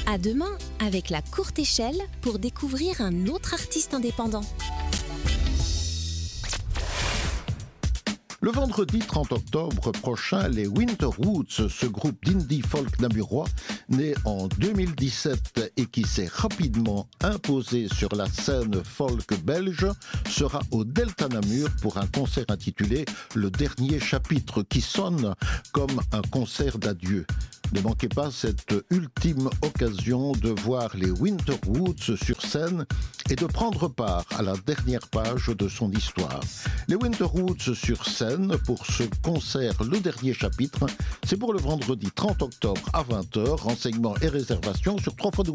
À demain avec La Courte Échelle pour découvrir un autre artiste indépendant. Le vendredi 30 octobre prochain, les Winterwoods, ce groupe d'indie folk namurois, né en 2017 et qui s'est rapidement imposé sur la scène folk belge, sera au Delta Namur pour un concert intitulé « Le dernier chapitre » qui sonne comme un concert d'adieu. Ne manquez pas cette ultime occasion de voir les Winterwoods sur scène et de prendre part à la dernière page de son histoire. Les Winterwoods sur scène pour ce concert Le Dernier Chapitre, c'est pour le vendredi 30 octobre à 20h. Renseignements et réservations sur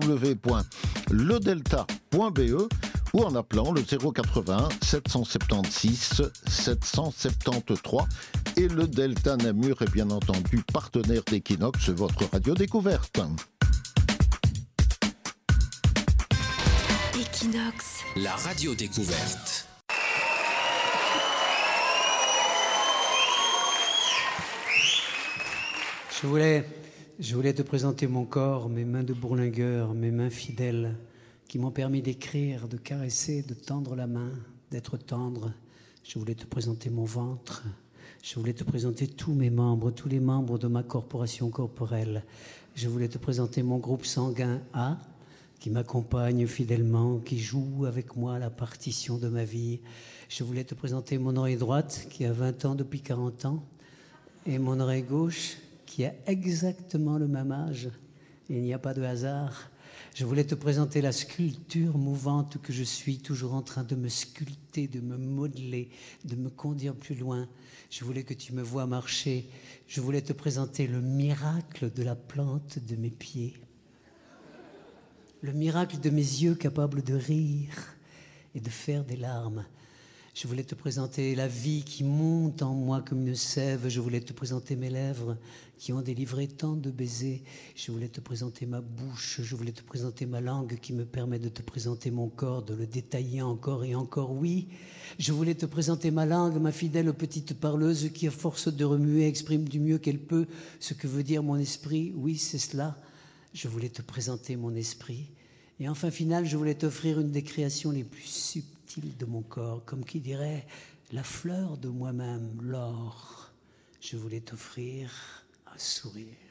www.ledelta.be ou en appelant le 080 776 773. Et le Delta Namur est bien entendu partenaire d'Equinox, votre radio découverte. Equinox, la radio découverte. Je voulais te présenter mon corps, mes mains de bourlingueur, mes mains fidèles, qui m'ont permis d'écrire, de caresser, de tendre la main, d'être tendre. Je voulais te présenter mon ventre. Je voulais te présenter tous mes membres, tous les membres de ma corporation corporelle. Je voulais te présenter mon groupe sanguin A, qui m'accompagne fidèlement, qui joue avec moi la partition de ma vie. Je voulais te présenter mon oreille droite, qui a 20 ans depuis 40 ans, et mon oreille gauche, qui a exactement le même âge. Il n'y a pas de hasard. Je voulais te présenter la sculpture mouvante que je suis, toujours en train de me sculpter, de me modeler, de me conduire plus loin. Je voulais que tu me vois marcher. Je voulais te présenter le miracle de la plante de mes pieds. Le miracle de mes yeux capables de rire et de faire des larmes. Je voulais te présenter la vie qui monte en moi comme une sève. Je voulais te présenter mes lèvres qui ont délivré tant de baisers. Je voulais te présenter ma bouche. Je voulais te présenter ma langue qui me permet de te présenter mon corps, de le détailler encore et encore. Oui, je voulais te présenter ma langue, ma fidèle petite parleuse qui, à force de remuer, exprime du mieux qu'elle peut ce que veut dire mon esprit. Oui, c'est cela. Je voulais te présenter mon esprit. Et enfin, final, je voulais t'offrir une des créations les plus subtiles de mon corps, comme qui dirait la fleur de moi-même, l'or. Je voulais t'offrir un sourire.